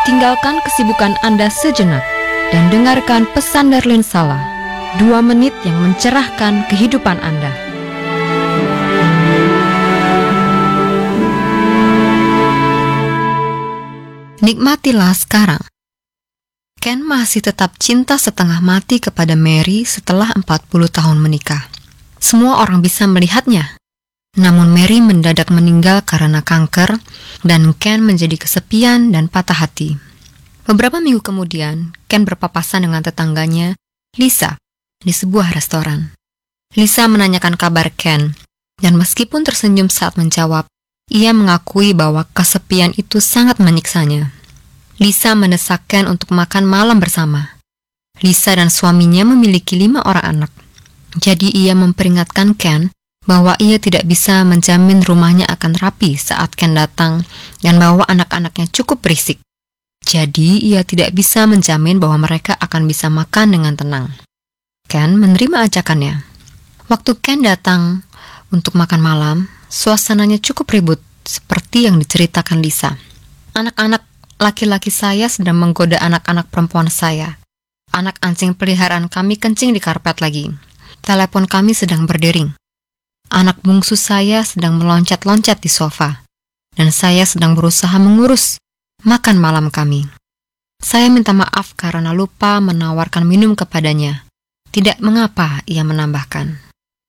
tinggalkan kesibukan Anda sejenak dan dengarkan pesan Darlene Sala, 2 menit yang mencerahkan kehidupan Anda. Nikmatilah sekarang. Ken masih tetap cinta setengah mati kepada Mary setelah 40 tahun menikah. Semua orang bisa melihatnya. Namun Mary mendadak meninggal karena kanker dan Ken menjadi kesepian dan patah hati. Beberapa minggu kemudian, Ken berpapasan dengan tetangganya, Lisa, di sebuah restoran. Lisa menanyakan kabar Ken, dan meskipun tersenyum saat menjawab, ia mengakui bahwa kesepian itu sangat menyiksanya. Lisa mendesak Ken untuk makan malam bersama. Lisa dan suaminya memiliki 5 orang anak. Jadi ia memperingatkan Ken bahwa ia tidak bisa menjamin rumahnya akan rapi saat Ken datang dan bahwa anak-anaknya cukup berisik. Jadi ia tidak bisa menjamin bahwa mereka akan bisa makan dengan tenang. Ken menerima ajakannya. Waktu Ken datang untuk makan malam, suasananya cukup ribut seperti yang diceritakan Lisa. Anak-anak laki-laki saya sedang menggoda anak-anak perempuan saya. Anak anjing peliharaan kami kencing di karpet lagi. Telepon kami sedang berdering. Anak bungsu saya sedang meloncat-loncat di sofa. Dan saya sedang berusaha mengurus makan malam kami. Saya minta maaf karena lupa menawarkan minum kepadanya. Tidak mengapa, ia menambahkan.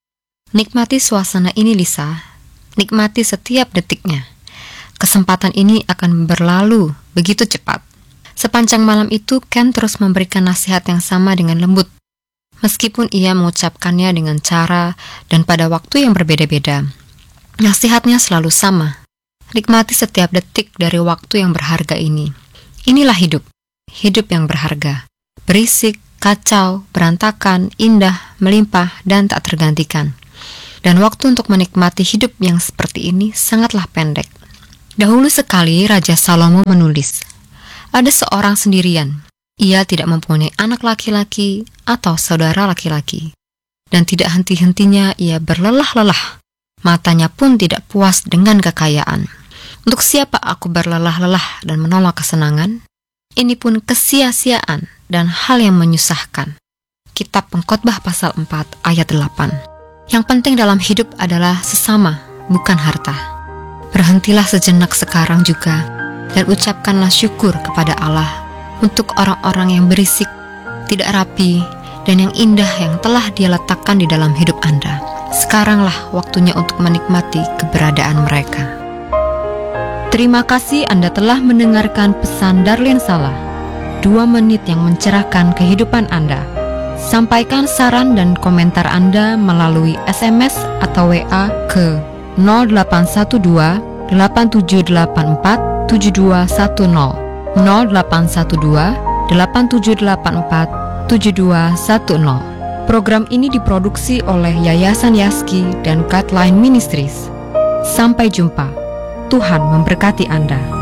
Nikmati suasana ini, Lisa. Nikmati setiap detiknya. Kesempatan ini akan berlalu begitu cepat. Sepanjang malam itu, Ken terus memberikan nasihat yang sama dengan lembut. Meskipun ia mengucapkannya dengan cara dan pada waktu yang berbeda-beda. Nasihatnya selalu sama. Nikmati setiap detik dari waktu yang berharga ini. Inilah hidup. Hidup yang berharga. Berisik, kacau, berantakan, indah, melimpah, dan tak tergantikan. Dan waktu untuk menikmati hidup yang seperti ini sangatlah pendek. Dahulu sekali Raja Salomo menulis, ada seorang sendirian. Ia tidak mempunyai anak laki-laki atau saudara laki-laki. Dan tidak henti-hentinya ia berlelah-lelah. Matanya pun tidak puas dengan kekayaan. Untuk siapa aku berlelah-lelah dan menolak kesenangan? Ini pun kesia-siaan dan hal yang menyusahkan. Kitab Pengkhotbah pasal 4 ayat 8. Yang penting dalam hidup adalah sesama, bukan harta. Berhentilah sejenak sekarang juga dan ucapkanlah syukur kepada Allah untuk orang-orang yang berisik, tidak rapi, dan yang indah yang telah Dia letakkan di dalam hidup Anda. Sekaranglah waktunya untuk menikmati keberadaan mereka. Terima kasih Anda telah mendengarkan pesan Darlene Sala, 2 menit yang mencerahkan kehidupan Anda. Sampaikan saran dan komentar Anda melalui SMS atau WA ke 0812 8784 7210 0812 8784 7210. Program ini diproduksi oleh Yayasan Yaski dan Guideline Ministries. Sampai jumpa. Tuhan memberkati Anda.